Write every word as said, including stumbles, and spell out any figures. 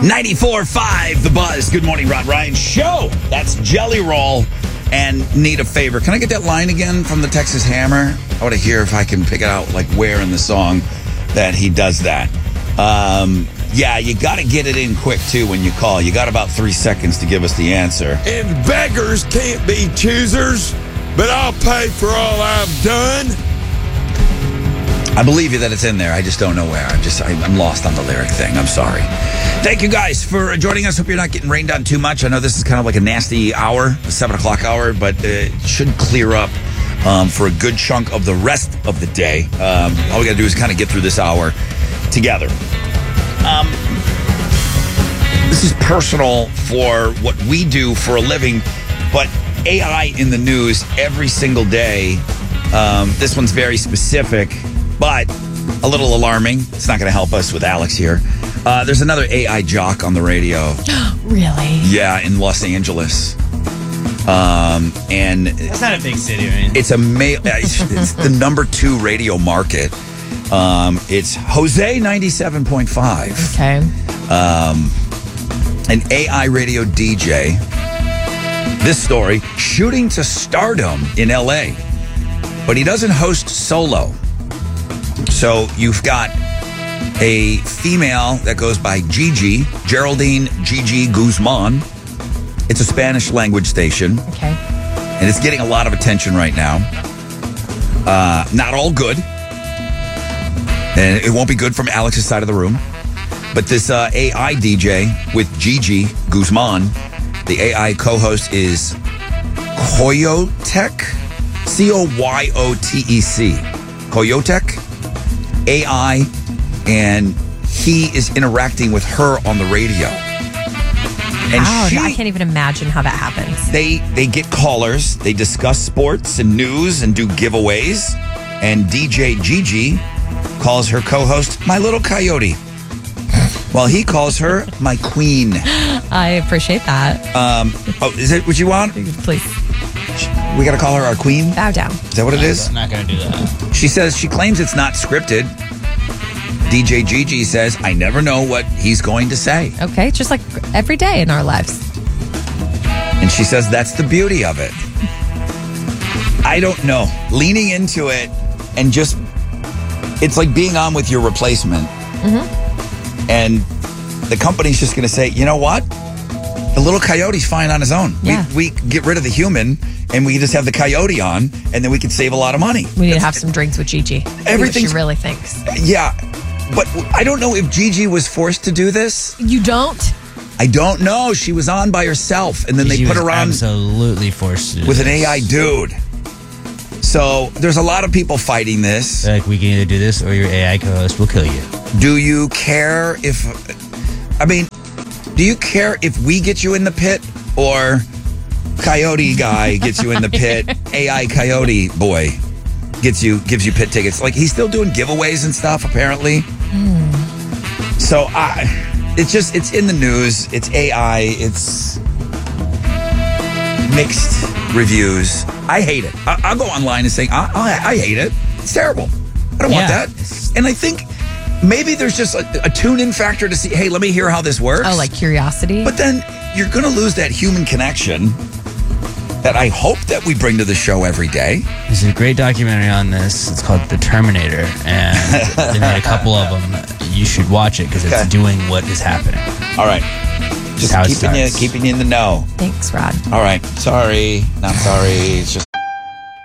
ninety-four point five, The Buzz. Good morning, Rod Ryan Show. That's Jelly Roll. And need a favor. Can I get that line again from the Texas Hammer? I want to hear if I can pick it out, like where in the song that he does that. Um, yeah, you got to get it in quick, too, when you call. You got about three seconds to give us the answer. And beggars can't be choosers, but I'll pay for all I've done. I believe you that it's in there. I just don't know where. I'm just I, I'm lost on the lyric thing. I'm sorry. Thank you guys for joining us. Hope you're not getting rained on too much. I know this is kind of like a nasty hour, the seven o'clock hour, but it should clear up um, for a good chunk of the rest of the day. Um, all we got to do is kind of get through this hour together. Um, this is personal for what we do for a living, but A I in the news every single day. Um, this one's very specific, but a little alarming. It's not going to help us with Alex here. Uh, there's another A I jock on the radio. Really? Yeah, in Los Angeles. Um, and it's not a big city, I mean. It's a ma- it's the number two radio market. Um, it's Jose ninety-seven point five. Okay. Um, an A I radio D J. This story, shooting to stardom in L A, but he doesn't host solo. So you've got a female that goes by Gigi, Geraldine Gigi Guzman. It's a Spanish language station. Okay. And it's getting a lot of attention right now. Uh, not all good. And it won't be good from Alex's side of the room. But this uh, A I D J with Gigi Guzman, the A I co-host is Coyotec, C O Y O T E C. Coyotec, A I, and he is interacting with her on the radio. And Wow, she, I can't even imagine how that happens. They they get callers, they discuss sports and news and do giveaways. And D J Gigi calls her co-host my little coyote, while he calls her my queen. I appreciate that. Um, oh, is it what you want? Please. We got to call her our queen? Bow down. Is that what it is? I'm not going to do that. She says she claims it's not scripted. D J Gigi says, I never know what he's going to say. Okay, just like every day in our lives. And she says that's the beauty of it. I don't know. Leaning into it and just, it's like being on with your replacement. Mm-hmm. And the company's just going to say, you know what? The little coyote's fine on his own. Yeah. We, we get rid of the human and we just have the coyote on and then we could save a lot of money. We need to have some drinks with Gigi. Everything she really thinks. Yeah. But I don't know if Gigi was forced to do this. You don't? I don't know. She was on by herself, and then She they put was her on absolutely forced to do with an this. A I dude. So there's a lot of people fighting this. Like, we can either do this or your A I co-host will kill you. Do you care if... I mean, do you care if we get you in the pit or Coyote guy gets you in the pit? A I Coyote boy gets you gives you pit tickets. Like, he's still doing giveaways and stuff, apparently. Mm. So I, it's just, it's in the news. It's A I. It's mixed reviews. I hate it. I, I'll go online and say, I, I, I hate it. It's terrible. I don't want Yeah. that. And I think maybe there's just a, a tune-in factor to see, hey, let me hear how this works. Oh, like curiosity? But then you're going to lose that human connection that I hope that we bring to the show every day. There's a great documentary on this. It's called The Terminator, and they made a couple of them. You should watch it because it's Okay. doing what is happening. All right. Just how it keeping you, starts. keeping you in the know. Thanks, Rod. All right. Sorry. Not sorry. It's just